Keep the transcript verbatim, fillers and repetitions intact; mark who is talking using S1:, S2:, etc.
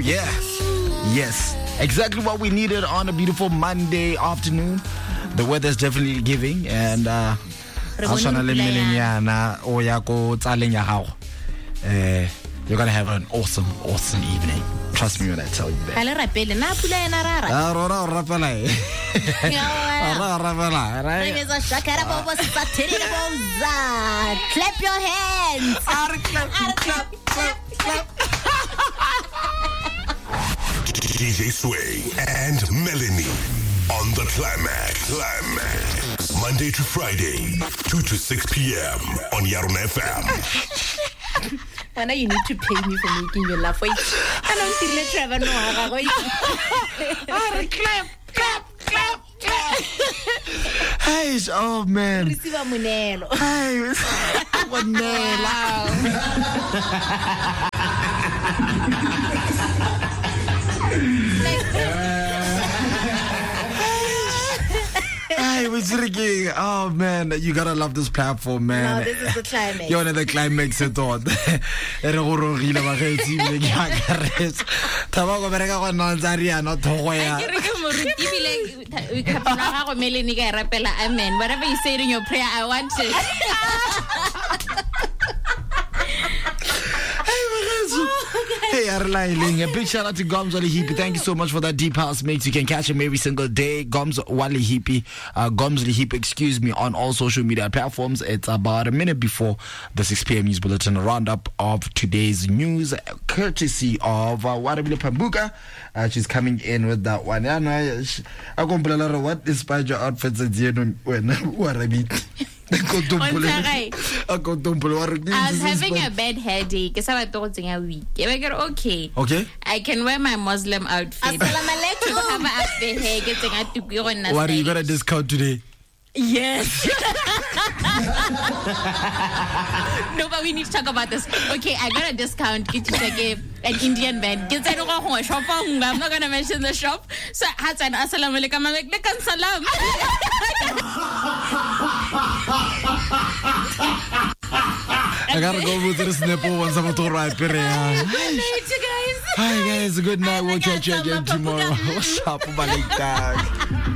S1: yeah. Yes. Exactly what we needed on a beautiful Monday afternoon. The weather's definitely giving, and uh you're gonna have an awesome, awesome evening. Trust me when I tell you that.
S2: Clap your hands.
S1: Clap, clap, clap, clap.
S3: D J Sway and Melanie on the Climax. Climax. Monday to Friday, two to six p.m. on Yarona F M.
S2: Anna, you need to pay me for making you laugh. Wait, I don't feel like Trevor Noah.
S1: Wait. Clap, clap, clap, clap. Hey, oh man.
S2: Reciba Munelo.
S1: Hey, Munelo. Hey, we're drinking. Oh man, you gotta love this platform, man.
S2: No, this is the climax.
S1: You're on the climax at all.
S2: Whatever you say in your prayer, I want it.
S1: Hey, Arlailing, a big shout out to Goms Wally Hippie. Thank you so much for that deep house mix. You can catch him every single day. Goms Wally Hippie, uh, Goms Wally Hippie, excuse me, on all social media platforms. It's about a minute before the six p.m. news bulletin. A roundup of today's news, courtesy of uh, Warabile Pambuka. Uh, she's coming in with that one. Yeah, no, she, I can't believe what inspired your outfits at the end when Warabit. I
S2: was having a bad headache. So I thought I week. I got okay.
S1: Okay.
S2: I can wear my Muslim outfit. To cover up the hair. Getting at to go on.
S1: What, you got a discount today?
S2: Yes. No, but we need to talk about this. Okay, I got a discount. Get like an Indian band. Get a shop. I'm not gonna mention the shop. So Hassan, assalamu alaikum. I'm like, lekan salam.
S1: I gotta go with this nipple once I'm to right. Good
S2: night, guys.
S1: Hi guys, good night. We'll catch you again tomorrow. What's up, my